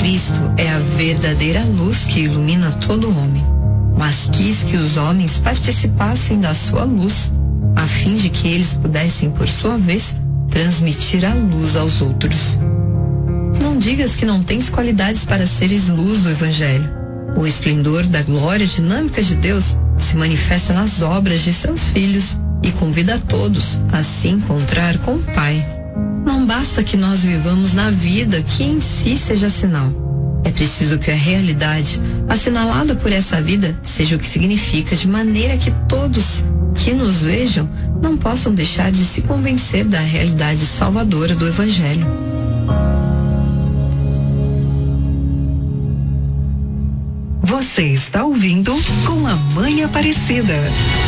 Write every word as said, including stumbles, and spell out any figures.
Cristo é a verdadeira luz que ilumina todo homem, mas quis que os homens participassem da sua luz, a fim de que eles pudessem, por sua vez, transmitir a luz aos outros. Não digas que não tens qualidades para seres luz do Evangelho. O esplendor da glória dinâmica de Deus se manifesta nas obras de seus filhos e convida a todos a se encontrar com o Pai. Não basta que nós vivamos na vida que em si seja sinal. É preciso que a realidade assinalada por essa vida seja o que significa, de maneira que todos que nos vejam não possam deixar de se convencer da realidade salvadora do Evangelho. Você está ouvindo Com a Mãe Aparecida.